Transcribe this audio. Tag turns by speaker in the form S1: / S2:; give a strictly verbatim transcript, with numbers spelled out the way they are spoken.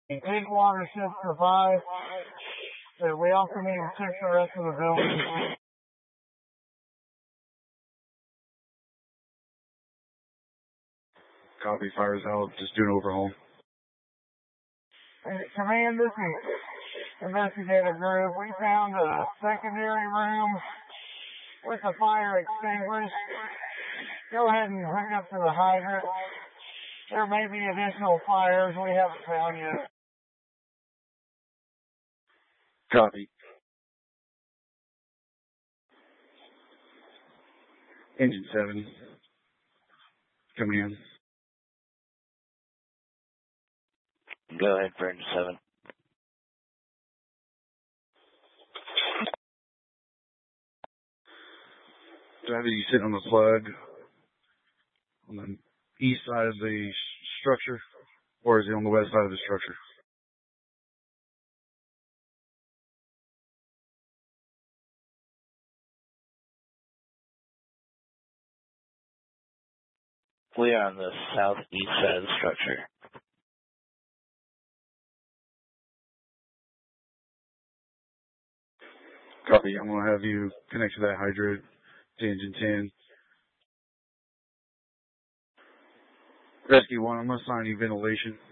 S1: Eight water ships survive. So we also need to check the rest of the building.
S2: Copy, fires out, just doing overhaul.
S1: Command, this is investigative group. We found a secondary room with a fire extinguished. Go ahead and hook up to the hydrant. There may be additional fires we haven't found yet.
S2: Copy. Engine seven. Coming in.
S3: Go ahead for engine seven.
S2: Do I have you sitting on the plug on the east side of the structure, or is it on the west side of the structure?
S3: We are on the southeast side of the structure.
S2: Copy. I'm going to have you connect to that hydrant to engine ten. Rescue one, I'm going to assign you ventilation.